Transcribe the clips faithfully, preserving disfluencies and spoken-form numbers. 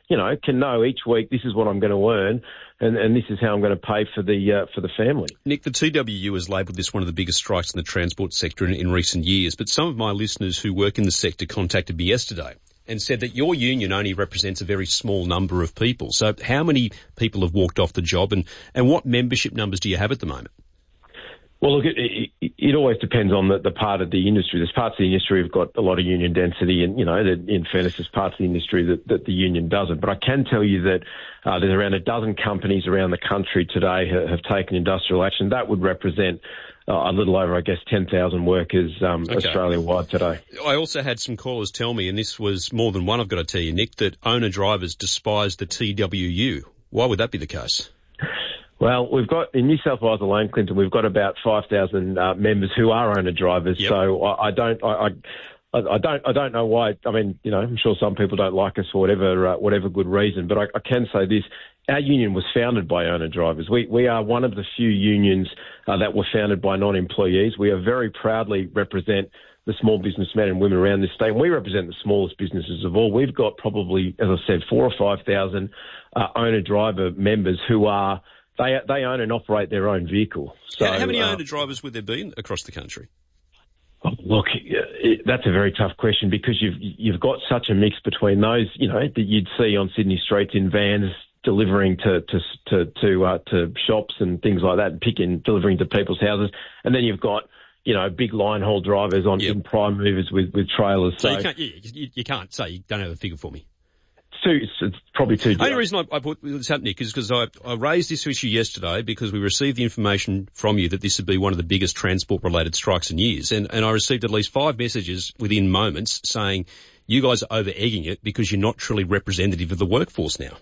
you know, can know each week this is what I'm going to earn, and, and this is how I'm going to pay for the uh, for the family. Nick, the T W U has labelled this one of the biggest strikes in the transport sector in, in recent years, but some of my listeners who work in the sector contacted me yesterday and said that your union only represents a very small number of people. So how many people have walked off the job, and, and what membership numbers do you have at the moment? Well, look, it, it, it always depends on the, the part of the industry. There's parts of the industry who've got a lot of union density, and, you know, in fairness, there's parts of the industry that, that the union doesn't. But I can tell you that uh, there's around a dozen companies around the country today who have taken industrial action. That would represent uh, a little over, I guess, ten thousand workers um, okay. Australia-wide today. I also had some callers tell me, and this was more than one, I've got to tell you, Nick, that owner-drivers despise the T W U. Why would that be the case? Well, we've got, in New South Wales alone, Clinton, we've got about five thousand uh, members who are owner-drivers, yep. so I, I don't... I, I I don't. I don't know why. I mean, you know, I'm sure some people don't like us for whatever, uh, whatever good reason. But I, I can say this: our union was founded by owner drivers. We we are one of the few unions uh, that were founded by non-employees. We are very proudly represent the small businessmen and women around this state, and we represent the smallest businesses of all. We've got probably, as I said, four or five thousand uh, owner driver members who are they they own and operate their own vehicle. So, how, how many uh, owner drivers would there be across the country? Look, it, that's a very tough question because you've you've got such a mix between those, you know, that you'd see on Sydney streets in vans delivering to to to to, uh, to shops and things like that, and picking delivering to people's houses, and then you've got, you know, big line haul drivers on yep. in prime movers with, with trailers. So, so you can't you, you, you can't say you don't have a figure for me. Two, it's probably two. The only reason I, I put this up, Nick, is because I, I raised this issue yesterday because we received the information from you that this would be one of the biggest transport-related strikes in years, and, and I received at least five messages within moments saying you guys are over-egging it because you're not truly representative of the workforce now.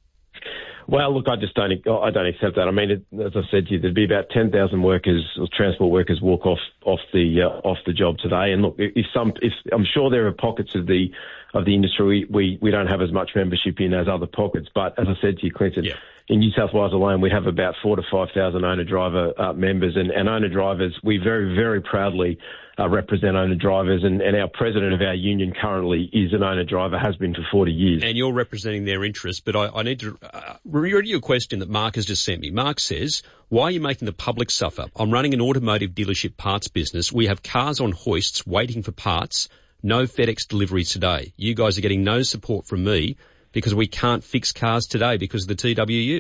Well, look, I just don't, I don't accept that. I mean, it, as I said to you, there'd be about ten thousand workers, or transport workers, walk off off the uh, off the job today. And look, if some, if I'm sure there are pockets of the of the industry we, we, we don't have as much membership in as other pockets. But as I said to you, Clinton, yeah. in New South Wales alone, we have about four to five thousand owner driver uh, members, and, and owner drivers. We very very proudly uh, represent owner drivers, and, and our president of our union currently is an owner driver, has been for forty years. And you're representing their interests. But I, I need to uh, read you a question that Mark has just sent me. Mark says, "Why are you making the public suffer? I'm running an automotive dealership parts business. We have cars on hoists waiting for parts. No FedEx deliveries today. You guys are getting no support from me because we can't fix cars today because of the T W U."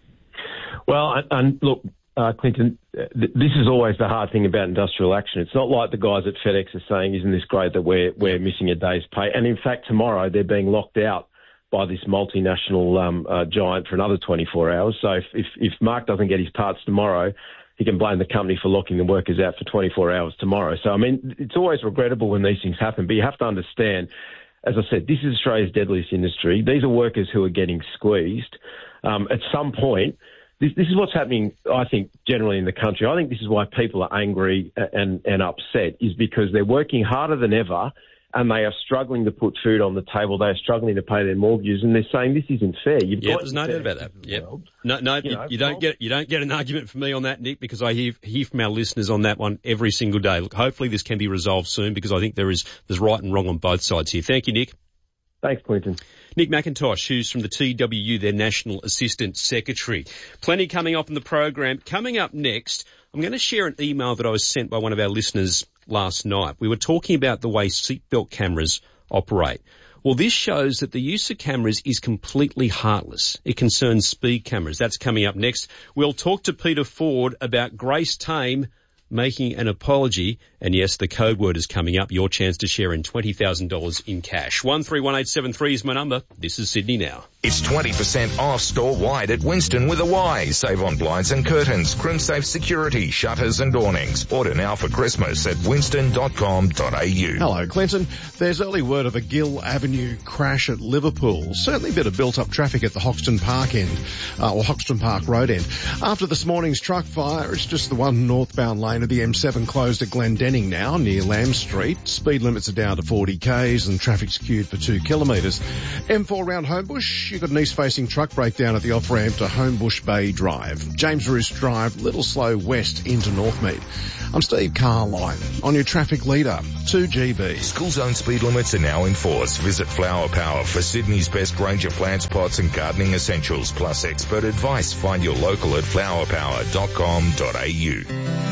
Well, and, and look, uh, Clinton, th- this is always the hard thing about industrial action. It's not like the guys at FedEx are saying, "Isn't this great that we're we're missing a day's pay?" And in fact, tomorrow they're being locked out by this multinational um, uh, giant for another twenty-four hours. So if, if if Mark doesn't get his parts tomorrow, he can blame the company for locking the workers out for twenty-four hours tomorrow. So, I mean, it's always regrettable when these things happen, but you have to understand, as I said, this is Australia's deadliest industry. These are workers who are getting squeezed. Um, at some point, this, this is what's happening, I think, generally in the country. I think this is why people are angry and, and upset, is because they're working harder than ever, and they are struggling to put food on the table. They are struggling to pay their mortgages, and they're saying this isn't fair. You've yeah, got there's no doubt about that. Yeah, no, no, you, you, know, you don't well, get you don't get an argument from me on that, Nick, because I hear hear from our listeners on that one every single day. Look, hopefully this can be resolved soon, because I think there is there's right and wrong on both sides here. Thank you, Nick. Thanks, Clinton. Nick McIntosh, who's from the T W U, their National Assistant Secretary. Plenty coming up in the program. Coming up next, I'm going to share an email that I was sent by one of our listeners last night. We were talking about the way seatbelt cameras operate. Well, this shows that the use of cameras is completely heartless. It concerns speed cameras. That's coming up next. We'll talk to Peter Ford about Grace Tame making an apology. And yes, the code word is coming up. Your chance to share in twenty thousand dollars in cash. one three one eight seven three is my number. This is Sydney Now. It's twenty percent off store-wide at Winston with a Y. Save on blinds and curtains, CrimSafe security, shutters and awnings. Order now for Christmas at winston dot com dot a u. Hello, Clinton. There's early word of a Gill Avenue crash at Liverpool. Certainly a bit of built-up traffic at the Hoxton Park end, uh, or Hoxton Park Road end. After this morning's truck fire, it's just the one northbound lane lane of the M seven closed at Glendenning now, near Lamb Street. Speed limits are down to forty k's and traffic's queued for two kilometres. M four round Homebush, you've got an east-facing truck breakdown at the off-ramp to Homebush Bay Drive. James Roost Drive, little slow west into Northmead. I'm Steve Carline on your traffic leader, two G B. School zone speed limits are now in force. Visit Flower Power for Sydney's best range of plants, pots and gardening essentials, plus expert advice. Find your local at flower power dot com dot a u.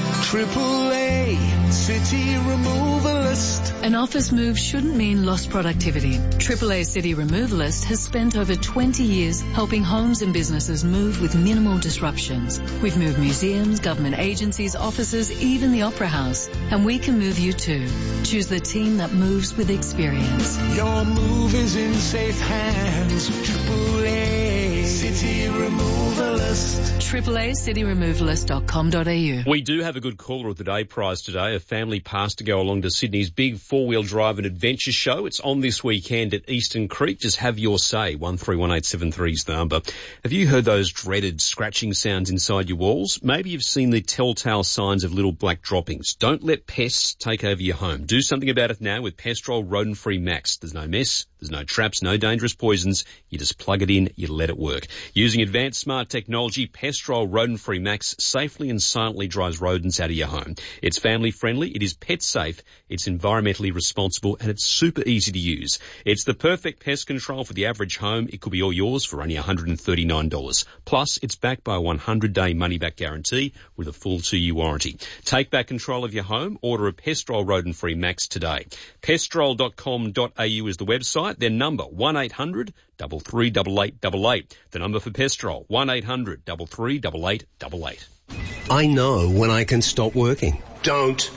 Triple A City Removalist. An office move shouldn't mean lost productivity. Triple A City Removalist has spent over twenty years helping homes and businesses move with minimal disruptions. We've moved museums, government agencies, offices, even the Opera House. And we can move you too. Choose the team that moves with experience. Your move is in safe hands. Triple A City Removalist. Triple A City Removalist dot com dot a u. We do have a good caller of the day prize today. A family passed to go along to Sydney's big four-wheel drive and adventure show. It's on this weekend at Eastern Creek. Just have your say. one three one eight seven three is the number. Have you heard those dreaded scratching sounds inside your walls? Maybe you've seen the telltale signs of little black droppings. Don't let pests take over your home. Do something about it now with Pestrol Rodent-Free Max. There's no mess, there's no traps, no dangerous poisons. You just plug it in, you let it work. Using advanced smart technology, Pestrol Rodent-Free Max safely and silently drives rodents out of your home. It's family friendly, it is pet safe, it's environmentally responsible, and it's super easy to use. It's the perfect pest control for the average home. It could be all yours for only one hundred thirty-nine dollars. Plus, it's backed by a one hundred day money-back guarantee with a full two-year warranty. Take back control of your home. Order a Pestrol Rodent-Free Max today. pestrol dot com dot a u is the website. Their number, one eight hundred, three three eight eight eight eight. The number for Pestrol, one eight hundred, three three eight eight eight eight. I know when I can stop working. Don't.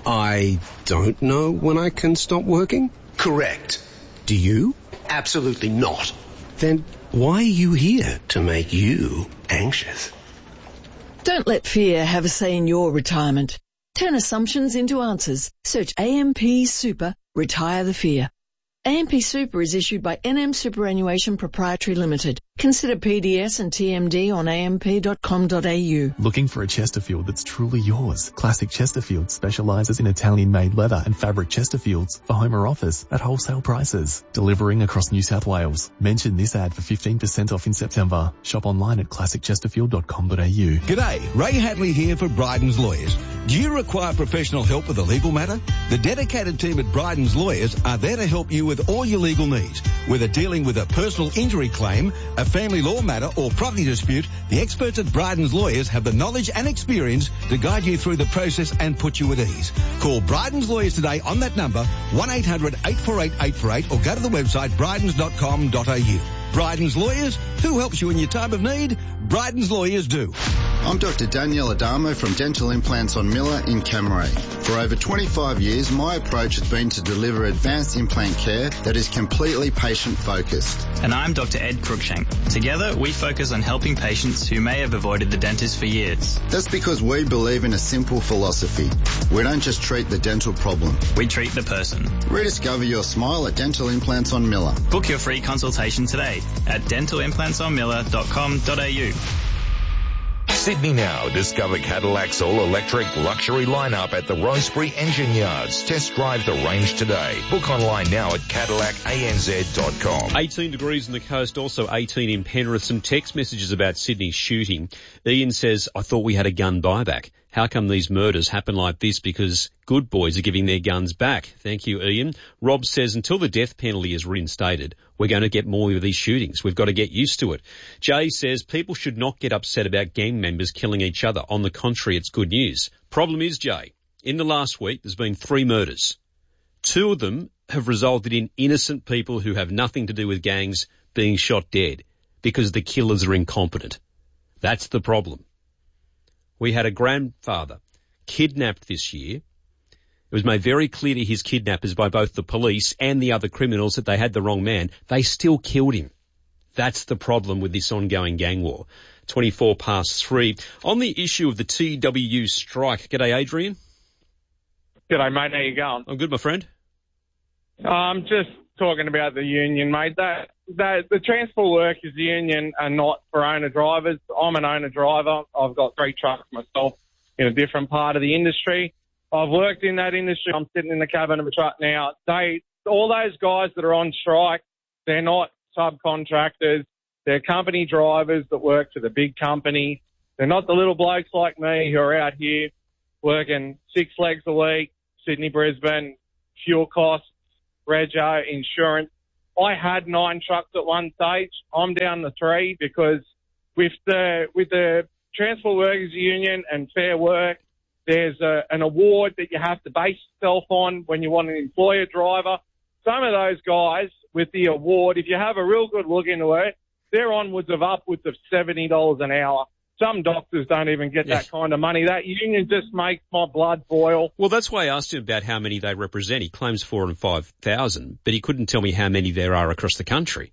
I don't know when I can stop working? Correct. Do you? Absolutely not. Then why are you here? To make you anxious. Don't let fear have a say in your retirement. Turn assumptions into answers. Search A M P Super, retire the fear. A M P Super is issued by N M Superannuation Proprietary Limited. Consider P D S and T M D on a m p dot com dot a u. Looking for a Chesterfield that's truly yours? Classic Chesterfield specialises in Italian-made leather and fabric Chesterfields for home or office at wholesale prices. Delivering across New South Wales. Mention this ad for fifteen percent off in September. Shop online at classic chesterfield dot com dot a u. G'day, Ray Hadley here for Bryden's Lawyers. Do you require professional help with a legal matter? The dedicated team at Bryden's Lawyers are there to help you with all your legal needs. Whether dealing with a personal injury claim, a family law matter or property dispute, the experts at Bryden's Lawyers have the knowledge and experience to guide you through the process and put you at ease. Call Bryden's Lawyers today on that number, one eight hundred, eight four eight, eight four eight, or go to the website brydens dot com dot a u. Bryden's Lawyers, who helps you in your time of need? Bryden's Lawyers do. I'm Doctor Danielle Adamo from Dental Implants on Miller in Camaray. For over twenty-five years, my approach has been to deliver advanced implant care that is completely patient-focused. And I'm Doctor Ed Cruikshank. Together, we focus on helping patients who may have avoided the dentist for years. That's because we believe in a simple philosophy. We don't just treat the dental problem. We treat the person. Rediscover your smile at Dental Implants on Miller. Book your free consultation today at dental implants on miller dot com dot a u. Sydney Now. Discover Cadillac's all-electric luxury lineup at the Rosebery Engine Yards. Test drive the range today. Book online now at cadillac a n z dot com. eighteen degrees on the coast, also eighteen in Penrith. Some text messages about Sydney's shooting. Ian says, I thought we had a gun buyback. How come these murders happen like this? Because good boys are giving their guns back. Thank you, Ian. Rob says, until the death penalty is reinstated, we're going to get more of these shootings. We've got to get used to it. Jay says, people should not get upset about gang members killing each other. On the contrary, it's good news. Problem is, Jay, in the last week, there's been three murders. Two of them have resulted in innocent people who have nothing to do with gangs being shot dead because the killers are incompetent. That's the problem. We had a grandfather kidnapped this year. It was made very clear to his kidnappers by both the police and the other criminals that they had the wrong man. They still killed him. That's the problem with this ongoing gang war. twenty-four past three. On the issue of the T W U strike. G'day, Adrian. G'day, mate. How you going? I'm good, my friend. I'm just talking about the union, mate. That, that the Transport Workers Union are not for owner drivers. I'm an owner driver. I've got three trucks myself. in a different part of the industry. I've worked in that industry. I'm sitting in the cabin of a truck now. They, all those guys that are on strike, they're not subcontractors. They're company drivers that work for the big company. They're not the little blokes like me who are out here working six legs a week, Sydney, Brisbane, fuel costs, rego, insurance. I had nine trucks at one stage. I'm down to three because with the with the Transport Workers Union and Fair Work, there's a, an award that you have to base yourself on when you want to employ a driver. Some of those guys with the award, if you have a real good look into it, they're onwards of upwards of seventy dollars an hour. Some doctors don't even get yeah. that kind of money. That union just makes my blood boil. Well, that's why I asked him about how many they represent. He claims four and five thousand, but he couldn't tell me how many there are across the country.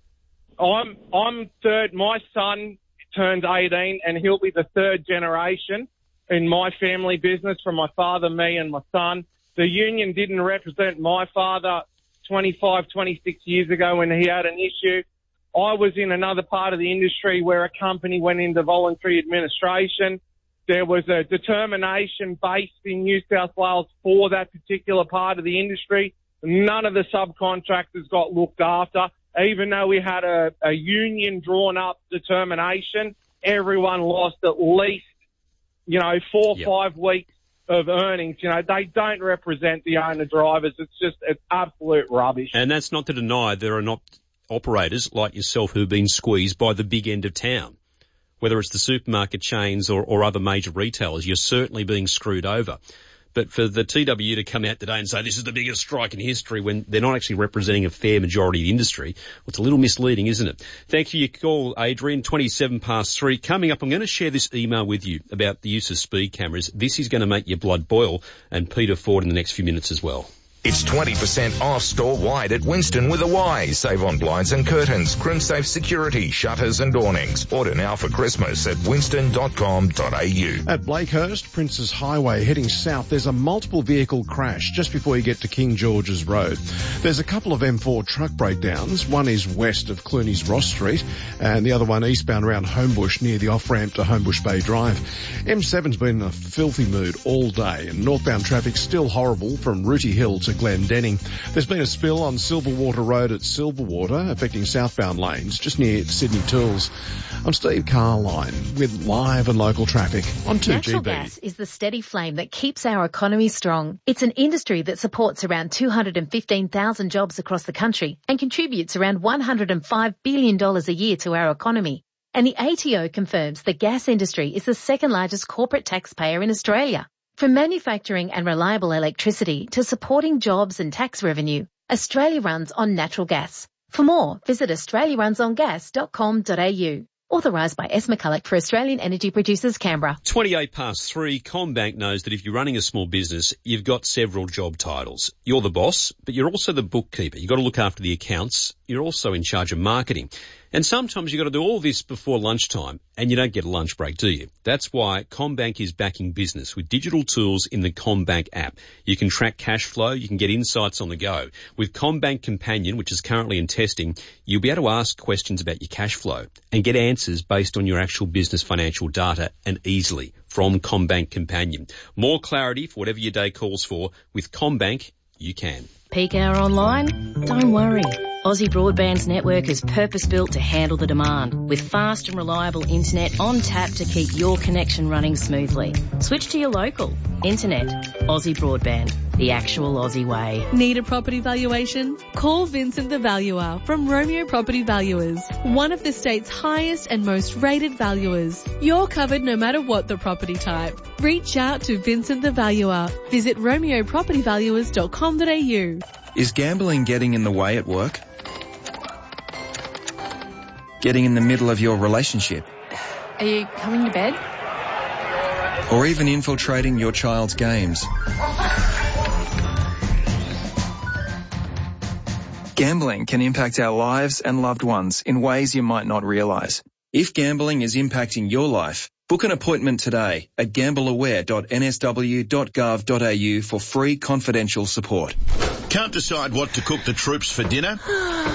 I'm I'm third. My son turns eighteen, and he'll be the third generation in my family business from my father, me, and my son. The union didn't represent my father twenty-five, twenty-six years ago when he had an issue. I was in another part of the industry where a company went into voluntary administration. There was a determination based in New South Wales for that particular part of the industry. None of the subcontractors got looked after. Even though we had a, a union drawn up determination, everyone lost at least, you know, four or yep. five weeks of earnings. You know, they don't represent the owner drivers. It's just, it's absolute rubbish. And that's not to deny there are not operators like yourself who've been squeezed by the big end of town. Whether it's the supermarket chains or, or other major retailers, you're certainly being screwed over. But for the T W U to come out today and say this is the biggest strike in history when they're not actually representing a fair majority of the industry, well, it's a little misleading, isn't it? Thank you for your call, Adrian. twenty-seven past three. Coming up, I'm going to share this email with you about the use of speed cameras. This is going to make your blood boil, and Peter Ford in the next few minutes as well. It's twenty percent off store-wide at Winston with a Y. Save on blinds and curtains, CrimSafe security, shutters and awnings. Order now for Christmas at winston dot com dot a u. At Blakehurst, Princes Highway, heading south, there's a multiple vehicle crash just before you get to King George's Road. There's a couple of M four truck breakdowns. One is west of Clooney's Ross Street and the other one eastbound around Homebush near the off-ramp to Homebush Bay Drive. M seven's been in a filthy mood all day and northbound traffic's still horrible from Rooty Hill to Glendenning. There's been a spill on Silverwater Road at Silverwater affecting southbound lanes just near Sydney Tools. I'm Steve Carline with live and local traffic on two G B. Natural gas is the steady flame that keeps our economy strong. It's an industry that supports around two hundred fifteen thousand jobs across the country and contributes around one hundred five billion dollars a year to our economy. And the A T O confirms the gas industry is the second largest corporate taxpayer in Australia. From manufacturing and reliable electricity to supporting jobs and tax revenue, Australia runs on natural gas. For more, visit australia runs on gas dot com dot a u. Authorised by S. McCulloch for Australian Energy Producers, Canberra. twenty-eight past three, CommBank knows that if you're running a small business, you've got several job titles. You're the boss, but you're also the bookkeeper. You've got to look after the accounts. You're also in charge of marketing. And sometimes you've got to do all this before lunchtime, and you don't get a lunch break, do you? That's why CommBank is backing business with digital tools in the CommBank app. You can track cash flow, you can get insights on the go. With CommBank Companion, which is currently in testing, you'll be able to ask questions about your cash flow and get answers based on your actual business financial data and easily from CommBank Companion. More clarity for whatever your day calls for. With CommBank, you can. Peak hour online? Don't worry. Aussie Broadband's network is purpose-built to handle the demand, with fast and reliable internet on tap to keep your connection running smoothly. Switch to your local. Internet. Aussie Broadband. The actual Aussie way. Need a property valuation? Call Vincent the Valuer from Romeo Property Valuers, one of the state's highest and most rated valuers. You're covered no matter what the property type. Reach out to Vincent the Valuer. Visit romeo property valuers dot com dot a u. Is gambling getting in the way at work? Getting in the middle of your relationship? Are you coming to bed? Or even infiltrating your child's games? Gambling can impact our lives and loved ones in ways you might not realise. If gambling is impacting your life, book an appointment today at gamble aware dot n s w dot gov dot a u for free confidential support. Can't decide what to cook the troops for dinner?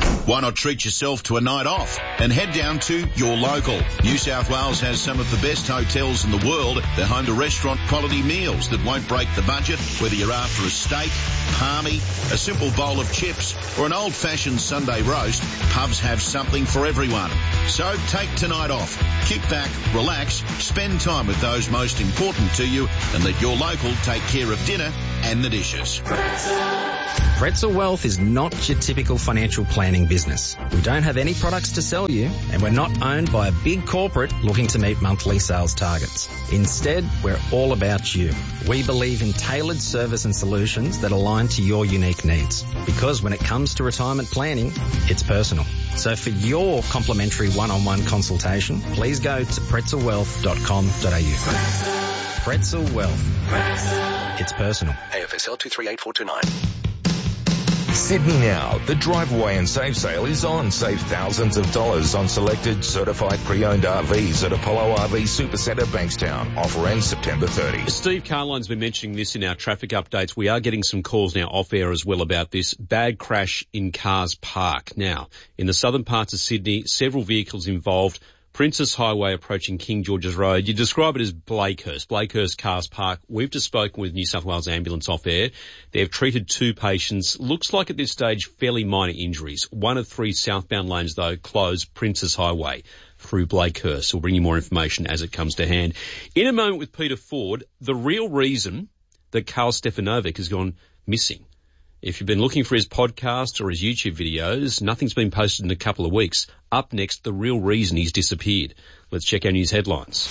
Why not treat yourself to a night off and head down to your local? New South Wales has some of the best hotels in the world. They're home to restaurant quality meals that won't break the budget, whether you're after a steak, palmy, a simple bowl of chips or an old-fashioned Sunday roast. Pubs have something for everyone. So take tonight off. Kick back, relax, spend time with those most important to you and let your local take care of dinner and the dishes. Pretzel Wealth is not your typical financial planning business. We don't have any products to sell you, and we're not owned by a big corporate looking to meet monthly sales targets. Instead, we're all about you. We believe in tailored service and solutions that align to your unique needs. Because when it comes to retirement planning, it's personal. So for your complimentary one-on-one consultation, please go to pretzel wealth dot com dot a u. Pretzel Wealth. It's personal. A F S L two three eight four two nine. Sydney Now. The Drive Away and Save sale is on. Save thousands of dollars on selected certified pre-owned R Vs at Apollo R V Supercentre, Bankstown. Offer ends September thirtieth. Steve Carline's been mentioning this in our traffic updates. We are getting some calls now off air as well about this bad crash in Cars Park. Now, in the southern parts of Sydney, several vehicles involved. Princess Highway approaching King George's Road. You describe it as Blakehurst, Blakehurst Cars Park. We've just spoken with New South Wales Ambulance off air. They've treated two patients. Looks like at this stage fairly minor injuries. One of three southbound lanes, though, closed Princess Highway through Blakehurst. We'll bring you more information as it comes to hand. In a moment with Peter Ford, the real reason that Karl Stefanovic has gone missing. If you've been looking for his podcast or his YouTube videos, nothing's been posted in a couple of weeks. Up next, the real reason he's disappeared. Let's check our news headlines.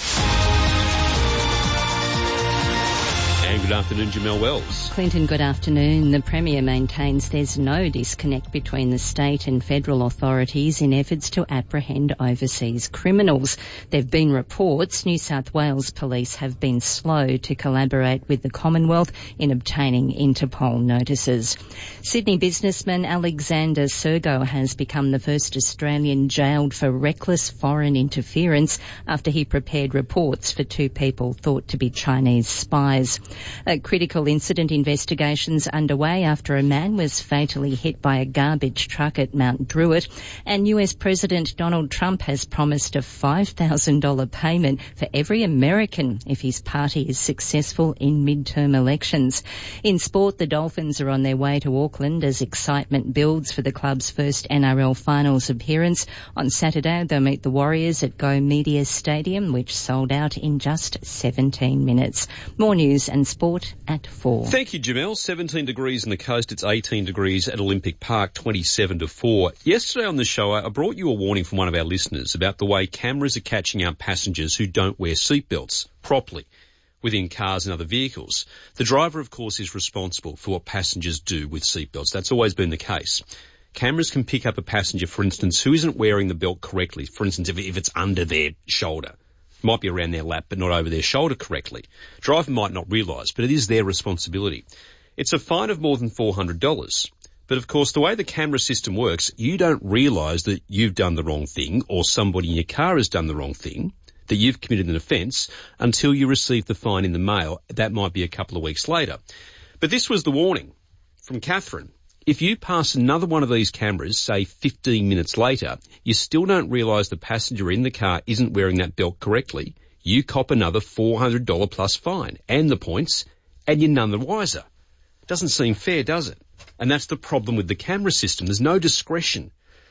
And good afternoon, Jamelle Wells. Clinton, good afternoon. The Premier maintains there's no disconnect between the state and federal authorities in efforts to apprehend overseas criminals. There have been reports New South Wales police have been slow to collaborate with the Commonwealth in obtaining Interpol notices. Sydney businessman Alexander Sergo has become the first Australian jailed for reckless foreign interference after he prepared reports for two people thought to be Chinese spies. A critical incident investigations underway after a man was fatally hit by a garbage truck at Mount Druitt, and U S President Donald Trump has promised a five thousand dollars payment for every American if his party is successful in midterm elections. In sport, the Dolphins are on their way to Auckland as excitement builds for the club's first N R L finals appearance. On Saturday, they'll meet the Warriors at Go Media Stadium, which sold out in just seventeen minutes. More news and sport at four. Thank you, Jamelle. seventeen degrees on the coast. It's eighteen degrees at Olympic Park, twenty-seven to four. Yesterday on the show, I brought you a warning from one of our listeners about the way cameras are catching out passengers who don't wear seatbelts properly within cars and other vehicles. The driver, of course, is responsible for what passengers do with seatbelts. That's always been the case. Cameras can pick up a passenger, for instance, who isn't wearing the belt correctly. For instance, if, if it's under their shoulder. Might be around their lap, but not over their shoulder correctly. Driver might not realise, but it is their responsibility. It's a fine of more than four hundred dollars. But of course, the way the camera system works, you don't realise that you've done the wrong thing or somebody in your car has done the wrong thing, that you've committed an offence, until you receive the fine in the mail. That might be a couple of weeks later. But this was the warning from Catherine. If you pass another one of these cameras, say fifteen minutes later, you still don't realise the passenger in the car isn't wearing that belt correctly, you cop another four hundred dollars plus fine and the points, and you're none the wiser. Doesn't seem fair, does it? And that's the problem with the camera system. There's no discretion.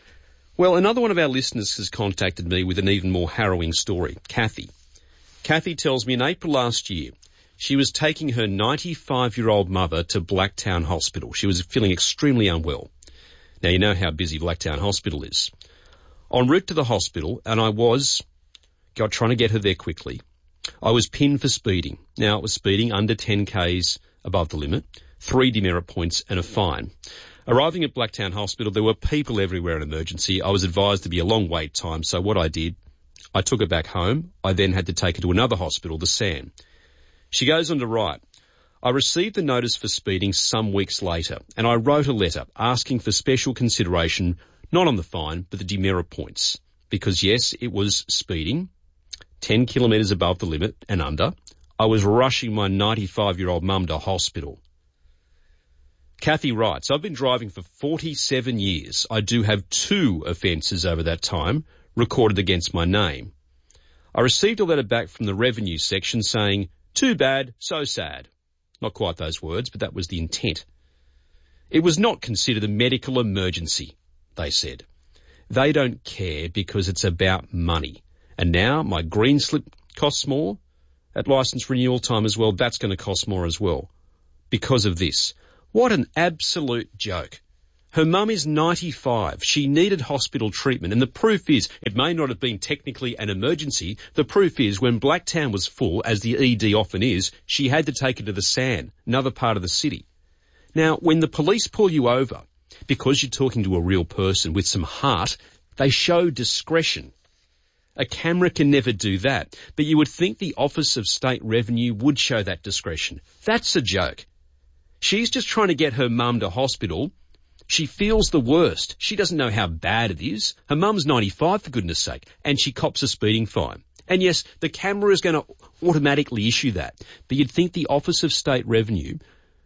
Well, another one of our listeners has contacted me with an even more harrowing story. Kathy. Kathy tells me in April last year, she was taking her ninety-five-year-old mother to Blacktown Hospital. She was feeling extremely unwell. Now, you know how busy Blacktown Hospital is. En route to the hospital, and I was got trying to get her there quickly, I was pinned for speeding. Now, it was speeding under ten kays above the limit, three demerit points and a fine. Arriving at Blacktown Hospital, there were people everywhere in emergency. I was advised to be a long wait time, so what I did, I took her back home. I then had to take her to another hospital, the San. She goes on to write, I received the notice for speeding some weeks later, and I wrote a letter asking for special consideration, not on the fine, but the demerit points. Because yes, it was speeding, ten kilometres above the limit and under. I was rushing my ninety-five-year-old mum to hospital. Kathy writes, I've been driving for forty-seven years. I do have two offences over that time recorded against my name. I received a letter back from the revenue section saying, too bad, so sad. Not quite those words, but that was the intent. It was not considered a medical emergency, they said. They don't care because it's about money. And now my green slip costs more. At licence renewal time as well, that's going to cost more as well. Because of this. What an absolute joke. Her mum is ninety-five. She needed hospital treatment. And the proof is, it may not have been technically an emergency. The proof is, when Blacktown was full, as the E D often is, she had to take her to the S A N, another part of the city. Now, when the police pull you over, because you're talking to a real person with some heart, they show discretion. A camera can never do that. But you would think the Office of State Revenue would show that discretion. That's a joke. She's just trying to get her mum to hospital. She feels the worst. She doesn't know how bad it is. Her mum's ninety-five, for goodness sake, and she cops a speeding fine. And yes, the camera is going to automatically issue that. But you'd think the Office of State Revenue,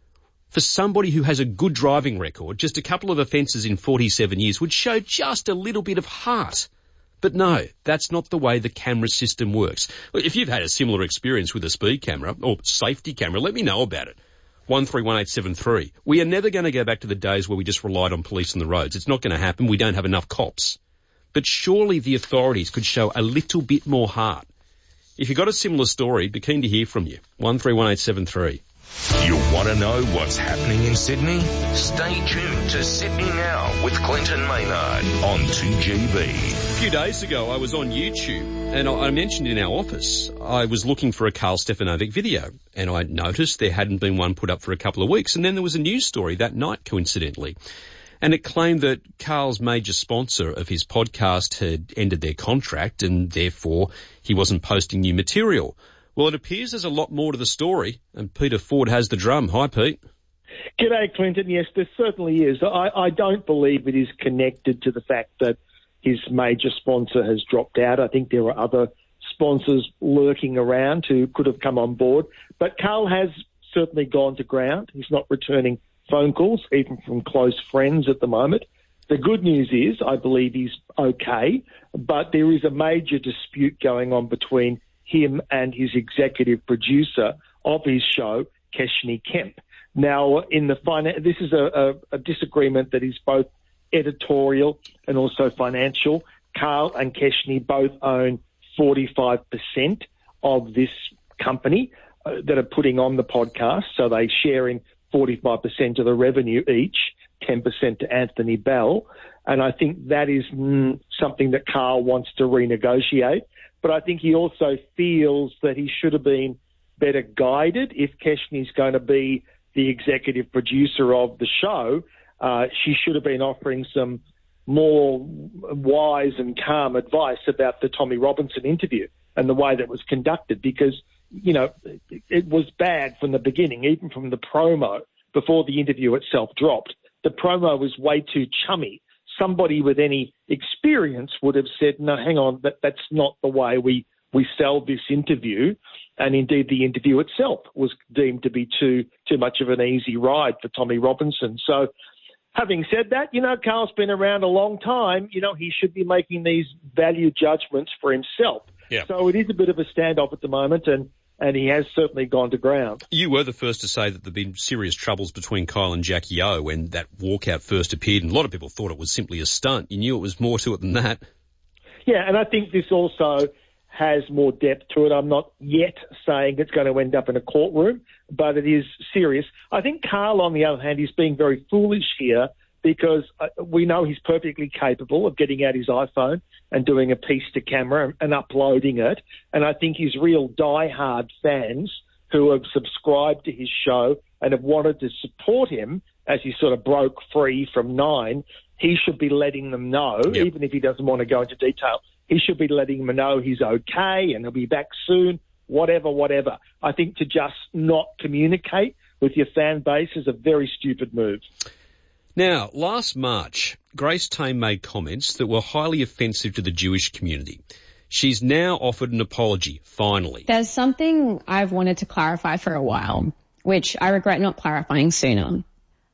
for somebody who has a good driving record, just a couple of offences in forty-seven years, would show just a little bit of heart. But no, that's not the way the camera system works. If you've had a similar experience with a speed camera or safety camera, let me know about it. one three one eight seven three. We are never going to go back to the days where we just relied on police on the roads. It's not going to happen. We don't have enough cops. But surely the authorities could show a little bit more heart. If you've got a similar story, be keen to hear from you. one three one eight seven three. You want to know what's happening in Sydney? Stay tuned to Sydney Now with Clinton Maynard on two G B. A few days ago, I was on YouTube, and I mentioned in our office, I was looking for a Karl Stefanovic video, and I noticed there hadn't been one put up for a couple of weeks, and then there was a news story that night, coincidentally, and it claimed that Karl's major sponsor of his podcast had ended their contract, and therefore he wasn't posting new material. Well, it appears there's a lot more to the story, and Peter Ford has the drum. Hi, Pete. G'day, Clinton. Yes, there certainly is. I, I don't believe it is connected to the fact that his major sponsor has dropped out. I think there are other sponsors lurking around who could have come on board. But Karl has certainly gone to ground. He's not returning phone calls, even from close friends at the moment. The good news is I believe he's okay, but there is a major dispute going on between him and his executive producer of his show, Keshini Kemp. Now, in the finan- this is a, a, a disagreement that is both editorial and also financial. Karl and Keshini both own forty-five percent of this company uh, that are putting on the podcast, so they share in forty-five percent of the revenue each, ten percent to Anthony Bell, and I think that is mm, something that Karl wants to renegotiate. But I think he also feels that he should have been better guided if Keshini's going to be the executive producer of the show. Uh, she should have been offering some more wise and calm advice about the Tommy Robinson interview and the way that was conducted, because, you know, it, it was bad from the beginning, even from the promo before the interview itself dropped. The promo was way too chummy. Somebody with any experience would have said, no, hang on, that, that's not the way we, we sell this interview. And indeed, the interview itself was deemed to be too too much of an easy ride for Tommy Robinson. So having said that, you know, Karl's been around a long time. You know, he should be making these value judgments for himself. Yeah. So it is a bit of a standoff at the moment, and and he has certainly gone to ground. You were the first to say that there have been serious troubles between Kyle and Jackie O when that walkout first appeared, and a lot of people thought it was simply a stunt. You knew it was more to it than that. Yeah, and I think this also has more depth to it. I'm not yet saying it's going to end up in a courtroom, but it is serious. I think Karl, on the other hand, is being very foolish here because we know he's perfectly capable of getting out his iPhone and doing a piece to camera and uploading it. And I think his real diehard fans who have subscribed to his show and have wanted to support him as he sort of broke free from Nine, he should be letting them know, yep. even if he doesn't want to go into detail, he should be letting them know he's okay and he'll be back soon, whatever, whatever. I think to just not communicate with your fan base is a very stupid move. Now, last March, Grace Tame made comments that were highly offensive to the Jewish community. She's now offered an apology, finally. There's something I've wanted to clarify for a while, which I regret not clarifying sooner.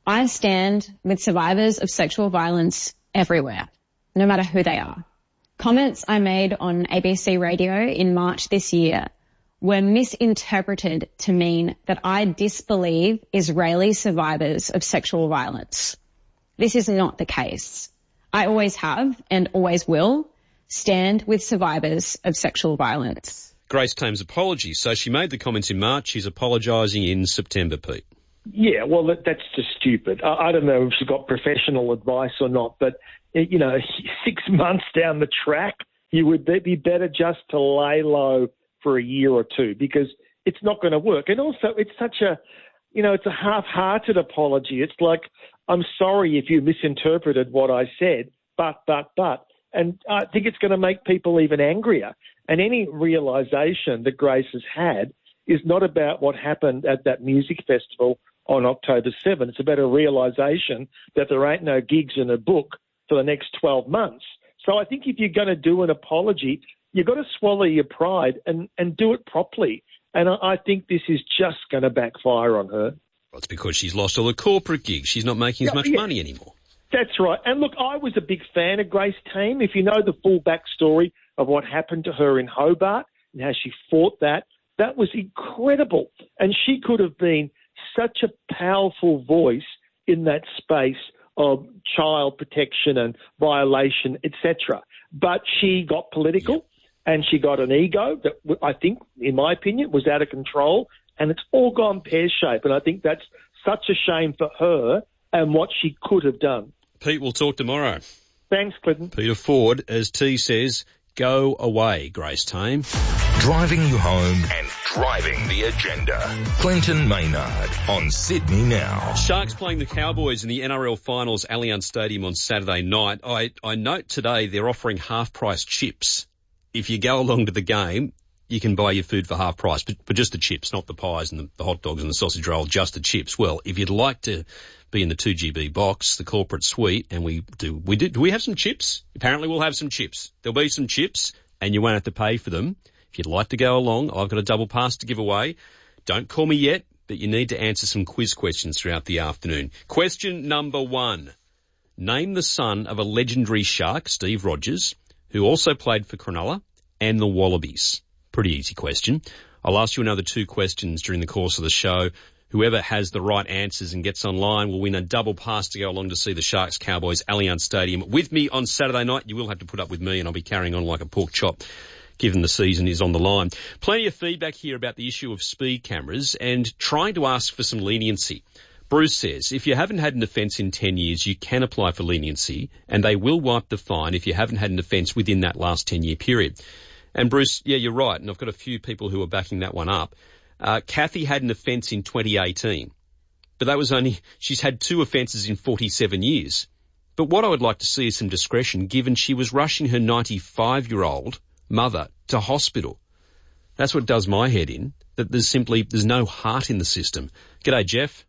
I stand with survivors of sexual violence everywhere, no matter who they are. Comments I made on A B C Radio in March this year were misinterpreted to mean that I disbelieve Israeli survivors of sexual violence. This is not the case. I always have and always will stand with survivors of sexual violence. Grace Tame's apology. So she made the comments in March. She's apologising in September, Pete. Yeah, well, that, that's just stupid. I, I don't know if she got professional advice or not, but, you know, six months down the track, you would be better just to lay low for a year or two because it's not going to work. And also, it's such a, you know, it's a half-hearted apology. It's like, I'm sorry if you misinterpreted what I said, but, but, but. And I think it's going to make people even angrier. And any realisation that Grace has had is not about what happened at that music festival on October seventh. It's about a realisation that there ain't no gigs in a book for the next twelve months. So I think if you're going to do an apology, you've got to swallow your pride and, and do it properly. And I, I think this is just going to backfire on her. Well, it's because she's lost all the corporate gigs. She's not making as Yeah, much yeah. money anymore. That's right. And look, I was a big fan of Grace Tame. If you know the full backstory of what happened to her in Hobart and how she fought that, that was incredible. And she could have been such a powerful voice in that space of child protection and violation, et cetera. But she got political and she got an ego that I think, in my opinion, was out of control. And it's all gone pear-shaped. And I think that's such a shame for her and what she could have done. Pete, we'll talk tomorrow. Thanks, Clinton. Peter Ford, as T says, go away, Grace Tame. Driving you home and driving the agenda. Clinton Maynard on Sydney Now. Sharks playing the Cowboys in the N R L Finals, Allianz Stadium on Saturday night. I, I note today they're offering half-price chips. If you go along to the game, you can buy your food for half price, but, but just the chips, not the pies and the, the hot dogs and the sausage roll, just the chips. Well, if you'd like to be in the two G B box, the corporate suite, and we do, we do, do we have some chips? Apparently we'll have some chips. There'll be some chips and you won't have to pay for them. If you'd like to go along, I've got a double pass to give away. Don't call me yet, but you need to answer some quiz questions throughout the afternoon. Question number one. Name the son of a legendary shark, Steve Rogers, who also played for Cronulla and the Wallabies. Pretty easy question. I'll ask you another two questions during the course of the show. Whoever has the right answers and gets online will win a double pass to go along to see the Sharks Cowboys Allianz Stadium with me on Saturday night. You will have to put up with me and I'll be carrying on like a pork chop given the season is on the line. Plenty of feedback here about the issue of speed cameras and trying to ask for some leniency. Bruce says, if you haven't had an offence in ten years, you can apply for leniency and they will wipe the fine if you haven't had an offence within that last ten-year period. And Bruce, yeah, you're right, and I've got a few people who are backing that one up. Uh, Kathy had an offence in twenty eighteen, but that was only, she's had two offences in forty-seven years. But what I would like to see is some discretion given she was rushing her ninety-five-year-old mother to hospital. That's what does my head in, that there's simply, there's no heart in the system. G'day, Jeff.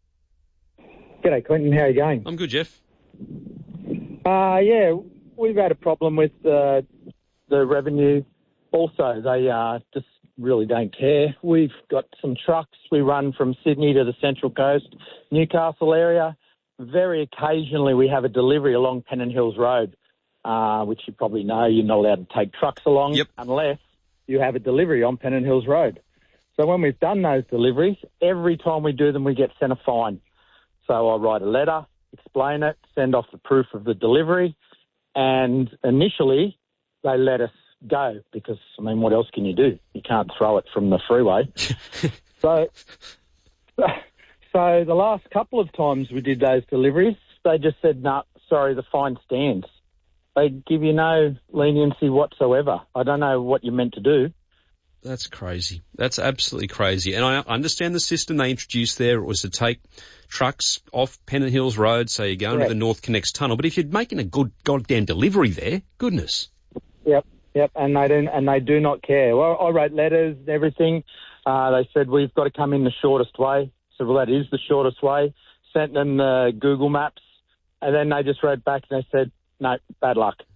G'day, Clinton. How are you going? I'm good, Jeff. Uh, yeah, we've had a problem with uh, the revenue. Also, they uh, just really don't care. We've got some trucks. We run from Sydney to the Central Coast, Newcastle area. Very occasionally we have a delivery along Pennant Hills Road, uh, which you probably know you're not allowed to take trucks along yep. unless you have a delivery on Pennant Hills Road. So when we've done those deliveries, every time we do them, we get sent a fine. So I write a letter, explain it, send off the proof of the delivery, and initially they let us go because, I mean, what else can you do? You can't throw it from the freeway. so, so the last couple of times we did those deliveries, they just said, no, nah, sorry, the fine stands. They give you no leniency whatsoever. I don't know what you're meant to do. That's crazy. That's absolutely crazy. And I understand the system they introduced there was to take trucks off Pennant Hills Road, so you go into the North Connects Tunnel. But if you're making a good goddamn delivery there, goodness. Yep, yep, and they don't, and they do not care. Well, I wrote letters and everything. Uh, they said, we've got to come in the shortest way. So, well, that is the shortest way. Sent them uh, Google Maps, and then they just wrote back and they said, no, bad luck.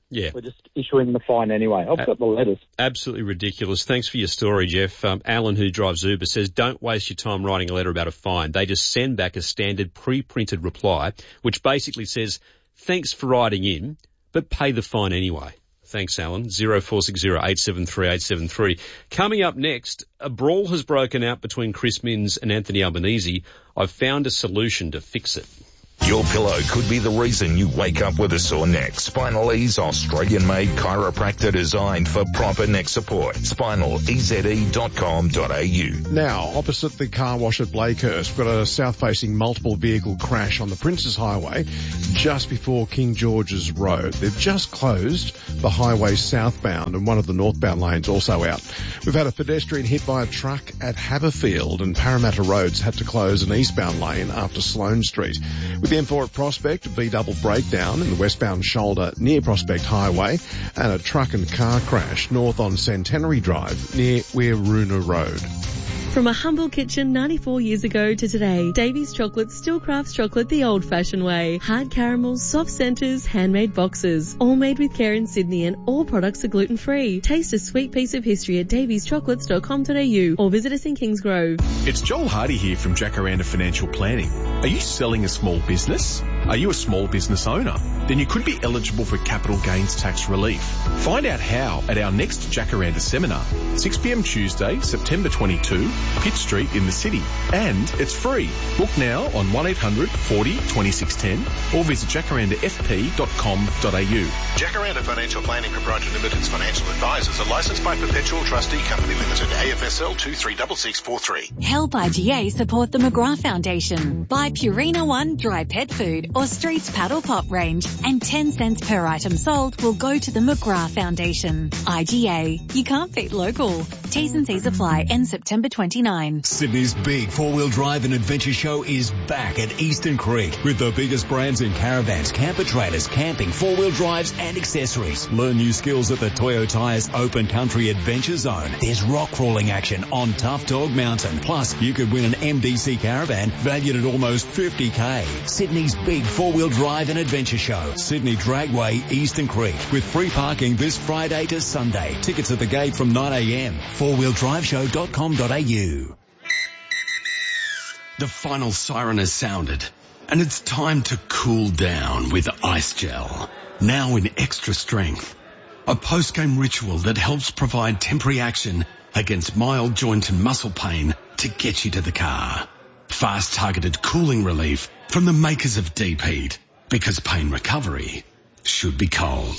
Yeah. We're just issuing the fine anyway. I've got the letters. Absolutely ridiculous. Thanks for your story, Jeff. Um, Alan, who drives Uber, says, don't waste your time writing a letter about a fine. They just send back a standard pre-printed reply, which basically says, thanks for writing in, but pay the fine anyway. Thanks, Alan. zero four six zero eight seven three eight seven three. Coming up next, a brawl has broken out between Chris Minns and Anthony Albanese. I've found a solution to fix it. Your pillow could be the reason you wake up with a sore neck. Spinal-E's Australian-made chiropractor designed for proper neck support. spinal e z e dot com dot a u. Now, opposite the car wash at Blakehurst, we've got a south-facing multiple vehicle crash on the Princes Highway just before King George's Road. They've just closed the highway southbound and one of the northbound lanes also out. We've had a pedestrian hit by a truck at Haberfield, and Parramatta Roads had to close an eastbound lane after Sloane Street. With the M four at Prospect, a B-double breakdown in the westbound shoulder near Prospect Highway, and a truck and car crash north on Centenary Drive near Wirroona Road. From a humble kitchen ninety-four years ago to today, Davy's Chocolate still crafts chocolate the old-fashioned way. Hard caramels, soft centres, handmade boxes. All made with care in Sydney, and all products are gluten-free. Taste a sweet piece of history at davies chocolates dot com dot a u or visit us in Kingsgrove. It's Joel Hardy here from Jacaranda Financial Planning. Are you selling a small business? Are you a small business owner? Then you could be eligible for capital gains tax relief. Find out how at our next Jacaranda seminar, six p m Tuesday, September twenty-second, Pitt Street in the city. And it's free. Book now on one eight hundred forty twenty-six ten or visit jacaranda f p dot com dot a u. Jacaranda Financial Planning Proprietary Limited's financial advisors are licensed by Perpetual Trustee Company Limited, A F S L two three six six four three. Help I G A support the McGrath Foundation. Buy Purina One dry pet food or Streets Paddle Pop range, and ten cents per item sold will go to the McGrath Foundation. I G A. You can't beat local. T's and C's apply. End September twenty-ninth. Sydney's big four-wheel drive and adventure show is back at Eastern Creek with the biggest brands in caravans, camper trailers, camping, four-wheel drives and accessories. Learn new skills at the Toyo Tyres Open Country Adventure Zone. There's rock crawling action on Tough Dog Mountain. Plus, you could win an M D C caravan valued at almost fifty K. Sydney's big four-wheel drive and adventure show. Sydney Dragway, Eastern Creek, with free parking this Friday to Sunday. Tickets at the gate from nine a m. four wheel drive show dot com dot a u. The final siren has sounded, and it's time to cool down with Ice Gel. Now in extra strength. A post-game ritual that helps provide temporary action against mild joint and muscle pain to get you to the car. Fast targeted cooling relief from the makers of Deep Heat, because pain recovery should be cold.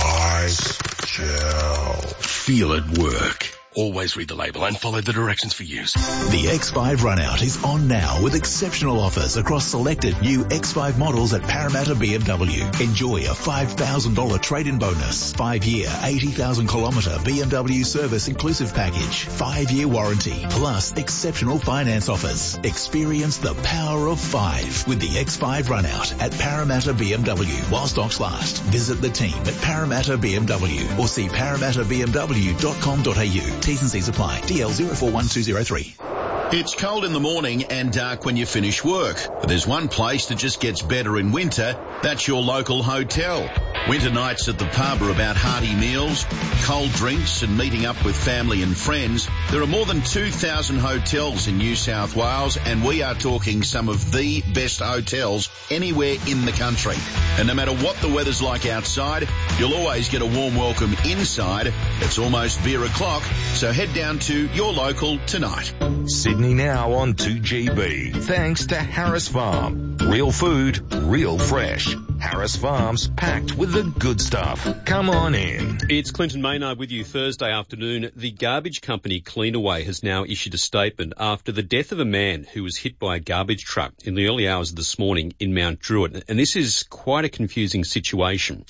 Ice Gel. Feel it work. Always read the label and follow the directions for use. The X five Runout is on now with exceptional offers across selected new X five models at Parramatta B M W. Enjoy a five thousand dollars trade-in bonus, five-year, eighty thousand kilometre B M W service inclusive package, five-year warranty, plus exceptional finance offers. Experience the power of five with the X five Runout at Parramatta B M W while stocks last. Visit the team at Parramatta B M W or see parramatta b m w dot com dot a u. T's and C's apply. D L zero four one two zero three. It's cold in the morning and dark when you finish work. But there's one place that just gets better in winter. That's your local hotel. Winter nights at the pub are about hearty meals, cold drinks and meeting up with family and friends. There are more than two thousand hotels in New South Wales, and we are talking some of the best hotels anywhere in the country. And no matter what the weather's like outside, you'll always get a warm welcome inside. It's almost beer o'clock, so head down to your local tonight. Sydney now on two G B. Thanks to Harris Farm. Real food, real fresh. Harris Farms, packed with the good stuff. Come on in. It's Clinton Maynard with you Thursday afternoon. The garbage company Cleanaway has now issued a statement after the death of a man who was hit by a garbage truck in the early hours of this morning in Mount Druitt. And this is quite a confusing situation.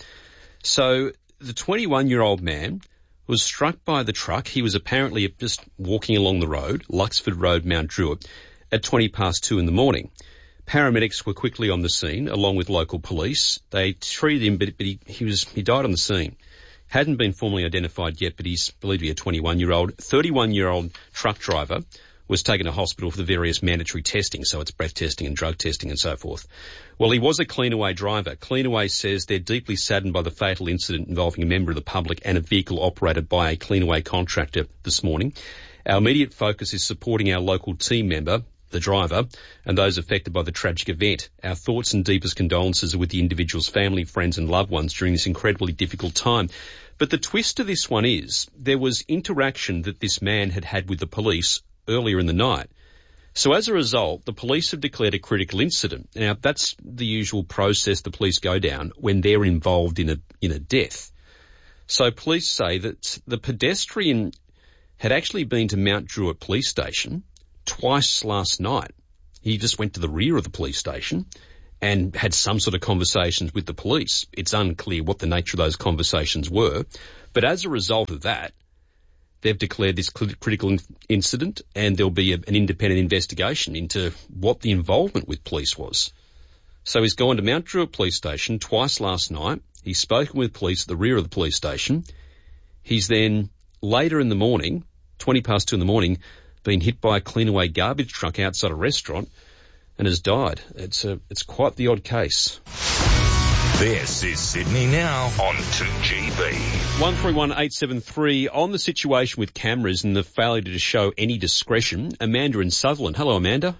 So the twenty-one-year-old man was struck by the truck. He was apparently just walking along the road, Luxford Road, Mount Druitt, at twenty past two in the morning. Paramedics were quickly on the scene, along with local police. They treated him, but, but he, he was he died on the scene. Hadn't been formally identified yet, but he's believed to be a twenty-one-year-old. thirty-one-year-old truck driver was taken to hospital for the various mandatory testing, so it's breath testing and drug testing and so forth. Well, he was a Cleanaway driver. Cleanaway says they're deeply saddened by the fatal incident involving a member of the public and a vehicle operated by a Cleanaway contractor this morning. Our immediate focus is supporting our local team member, the driver, and those affected by the tragic event. Our thoughts and deepest condolences are with the individual's family, friends and loved ones during this incredibly difficult time. But the twist to this one is there was interaction that this man had had with the police earlier in the night. So as a result, the police have declared a critical incident. Now, that's the usual process the police go down when they're involved in a in a death. So police say that the pedestrian had actually been to Mount Druitt Police Station twice last night. He just went to the rear of the police station and had some sort of conversations with the police. It's unclear what the nature of those conversations were. But as a result of that, they've declared this critical incident, and there'll be a, an independent investigation into what the involvement with police was. So he's gone to Mount Druitt Police Station twice last night. He's spoken with police at the rear of the police station. He's then, later in the morning, twenty past two in the morning, been hit by a Cleanaway garbage truck outside a restaurant and has died. It's a, it's quite the odd case. This is Sydney Now on two G B. one three one eight seven three on the situation with cameras and the failure to show any discretion. Amanda in Sutherland. Hello, Amanda.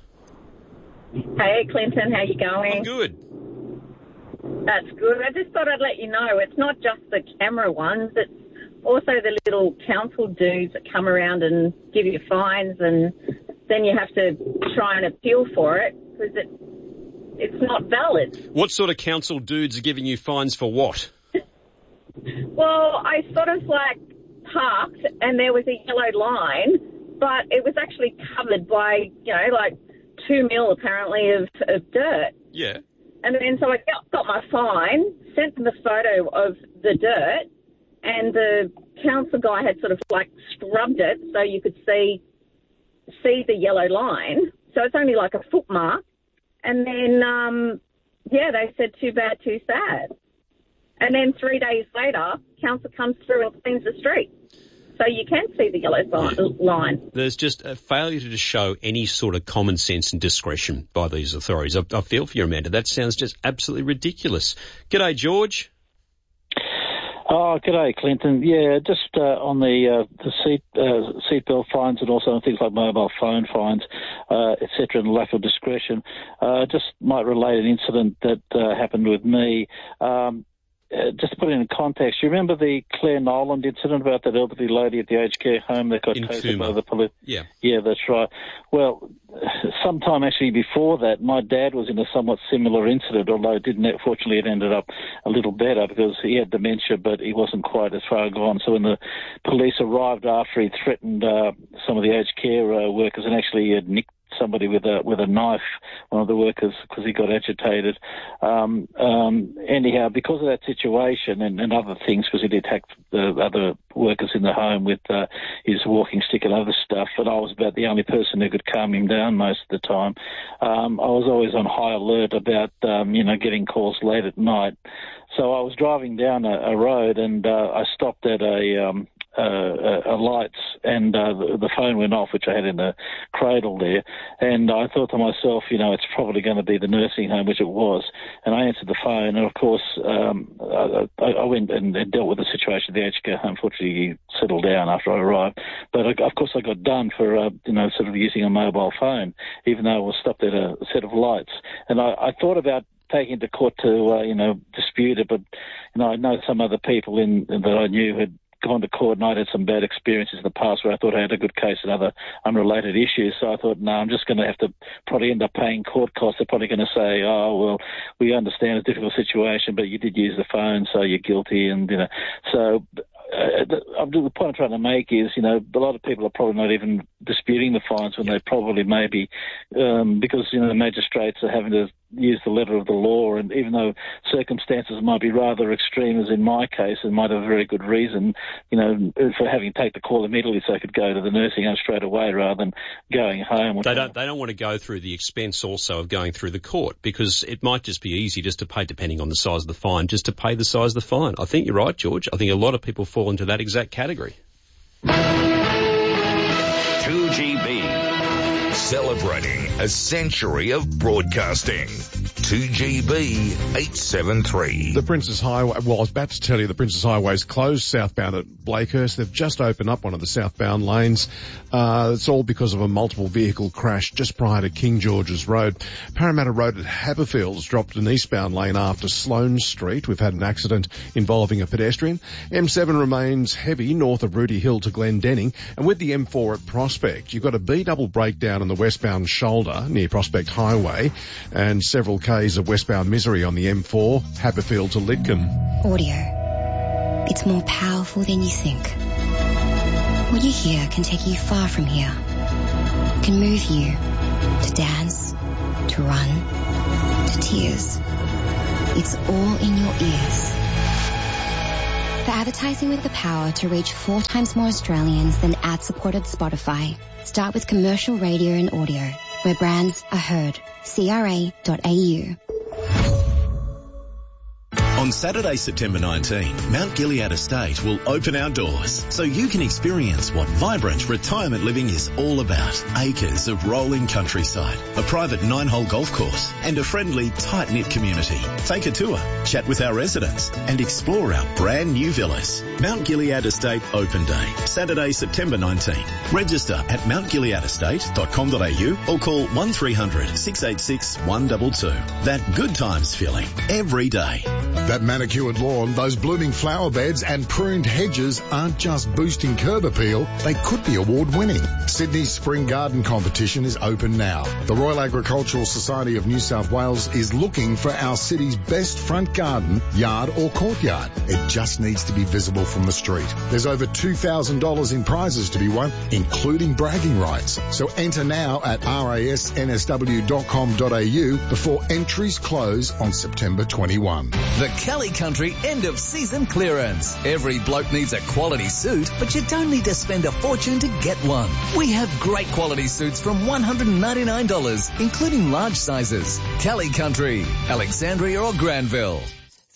Hey, Clinton, how you going? I'm good. That's good. I just thought I'd let you know it's not just the camera ones, it's also the little council dudes that come around and give you fines, and then you have to try and appeal for it because it, it's not valid. What sort of council dudes are giving you fines for what? Well, I sort of like parked and there was a yellow line, but it was actually covered by, you know, like two mil apparently of, of dirt. Yeah. And then so I got, got my fine, sent them a photo of the dirt, and the council guy had sort of like scrubbed it so you could see see the yellow line. So it's only like a foot mark. And then, um, yeah, they said too bad, too sad. And then three days later, council comes through and cleans the street. So you can see the yellow line. There's just a failure to show any sort of common sense and discretion by these authorities. I, I feel for you, Amanda. That sounds just absolutely ridiculous. G'day, George. Oh, g'day, Clinton. Yeah, just uh, on the uh, the seat uh, seatbelt fines and also on things like mobile phone fines, uh, et cetera, and lack of discretion. Uh, just might relate an incident that uh, happened with me. Um, Uh, just to put it in context, you remember the Claire Noland incident about that elderly lady at the aged care home that got tasered by the police? Yeah. Yeah, that's right. Well, sometime actually before that, my dad was in a somewhat similar incident, although it didn't, fortunately it ended up a little better because he had dementia, but he wasn't quite as far gone. So when the police arrived after he threatened uh, some of the aged care uh, workers and actually had nicked somebody with a with a knife, one of the workers, because he got agitated. Um, um, anyhow, because of that situation and, and other things, because he attacked the other workers in the home with uh, his walking stick and other stuff, and I was about the only person who could calm him down most of the time. Um, I was always on high alert about, um, you know, getting calls late at night. So I was driving down a, a road and uh, I stopped at a... Um, Uh, uh, lights and uh, the, the phone went off, which I had in the cradle there, and I thought to myself, you know, it's probably going to be the nursing home, which it was, and I answered the phone, and of course um, I, I went and, and dealt with the situation at the aged care home. Fortunately, he settled down after I arrived, but I, of course I got done for, uh, you know, sort of using a mobile phone, even though I was stopped at a set of lights, and I, I thought about taking it to court to, uh, you know, dispute it, but, you know, I know some other people in that I knew had gone to court, and I'd had some bad experiences in the past where I thought I had a good case and other unrelated issues. So I thought, no, I'm just going to have to probably end up paying court costs. They're probably going to say, oh, well, we understand it's a difficult situation, but you did use the phone, so you're guilty. And, you know, so uh, the, the point I'm trying to make is, you know, a lot of people are probably not even disputing the fines when they probably maybe, um, because, you know, the magistrates are having to use the letter of the law, and even though circumstances might be rather extreme, as in my case, and might have a very good reason, you know, for having to take the call immediately so I could go to the nursing home straight away rather than going home. They don't, they don't want to go through the expense also of going through the court, because it might just be easy just to pay, depending on the size of the fine, just to pay the size of the fine. I think you're right, George. I think a lot of people fall into that exact category. two G B. Celebrating a century of broadcasting. two G B eight seven three. The Princess Highway, well, I was about to tell you the Princess Highway is closed southbound at Blakehurst. They've just opened up one of the southbound lanes. Uh, it's all because of a multiple vehicle crash just prior to King George's Road. Parramatta Road at Haberfields dropped an eastbound lane after Sloane Street. We've had an accident involving a pedestrian. M seven remains heavy north of Rooty Hill to Glendenning. And with the M four at Prospect, you've got a B-double breakdown on the westbound shoulder near Prospect Highway and several K's of westbound misery on the M four, Haberfield to Lidcombe. Audio. It's more powerful than you think. What you hear can take you far from here. It can move you to dance, to run, to tears. It's all in your ears. For advertising with the power to reach four times more Australians than ad-supported Spotify, start with commercial radio and audio, where brands are heard. C R A dot A U. On Saturday, September nineteenth, Mount Gilead Estate will open our doors so you can experience what vibrant retirement living is all about. Acres of rolling countryside, a private nine-hole golf course, and a friendly, tight-knit community. Take a tour, chat with our residents, and explore our brand new villas. Mount Gilead Estate Open Day, Saturday, September nineteenth. Register at mount gilead estate dot com dot a u or call one three hundred, six eight six, one two two. That good times feeling every day. That manicured lawn, those blooming flower beds and pruned hedges aren't just boosting curb appeal, they could be award-winning. Sydney's Spring Garden Competition is open now. The Royal Agricultural Society of New South Wales is looking for our city's best front garden, yard or courtyard. It just needs to be visible from the street. There's over two thousand dollars in prizes to be won, including bragging rights. So enter now at r a s n s w dot com dot a u before entries close on September twenty-first. The Kelly Country end of season clearance. Every bloke needs a quality suit, but you don't need to spend a fortune to get one. We have great quality suits from one hundred ninety-nine dollars, including large sizes. Kelly Country, Alexandria or Granville.